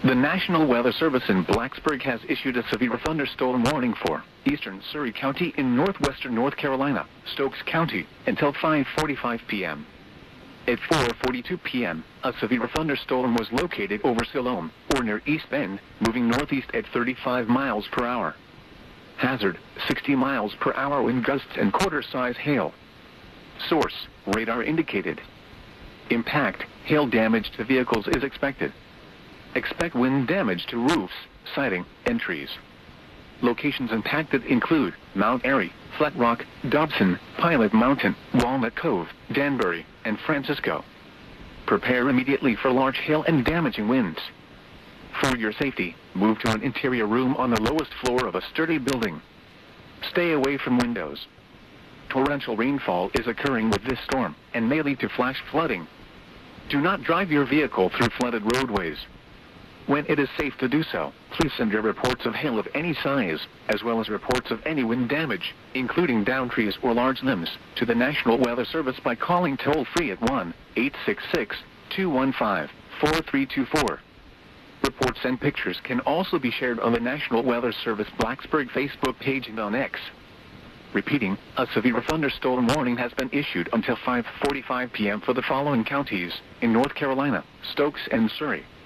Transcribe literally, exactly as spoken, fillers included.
The National Weather Service in Blacksburg has issued a severe thunderstorm warning for eastern Surry County in northwestern North Carolina, Stokes County, until five forty-five p m At four forty-two p m, a severe thunderstorm was located over Siloam, or near East Bend, moving northeast at thirty-five miles per hour. Hazard, sixty miles per hour wind gusts and quarter-size hail. Source, radar indicated. Impact, hail damage to vehicles is expected. Expect wind damage to roofs, siding, and trees. Locations impacted include Mount Airy, Flat Rock, Dobson, Pilot Mountain, Walnut Cove, Danbury, and Francisco. Prepare immediately for large hail and damaging winds. For your safety, move to an interior room on the lowest floor of a sturdy building. Stay away from windows. Torrential rainfall is occurring with this storm and may lead to flash flooding. Do not drive your vehicle through flooded roadways. When it is safe to do so, please send your reports of hail of any size, as well as reports of any wind damage, including downed trees or large limbs, to the National Weather Service by calling toll-free at one eight six six, two one five, four three two four. Reports and pictures can also be shared on the National Weather Service Blacksburg Facebook page and on X. Repeating, a severe thunderstorm warning has been issued until five forty-five p m for the following counties in North Carolina, Stokes and Surry.